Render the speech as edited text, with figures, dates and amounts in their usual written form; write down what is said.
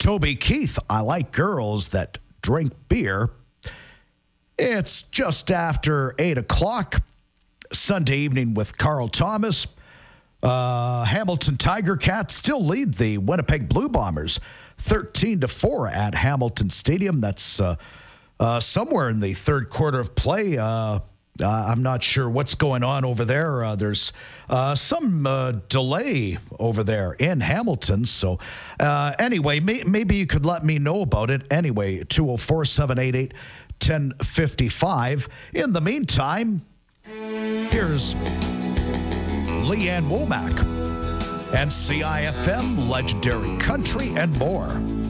Toby Keith, I like girls that drink beer. It's just after 8 o'clock, Sunday evening with Carl Thomas. Hamilton Tiger Cats still lead the Winnipeg Blue Bombers 13-4 at Hamilton Stadium. That's somewhere in the third quarter of play. I'm not sure what's going on over there. There's some delay over there in Hamilton. So anyway, maybe you could let me know about it. Anyway, 204-788-1055. In the meantime, here's Leanne Womack and CIFM, Legendary Country, and more.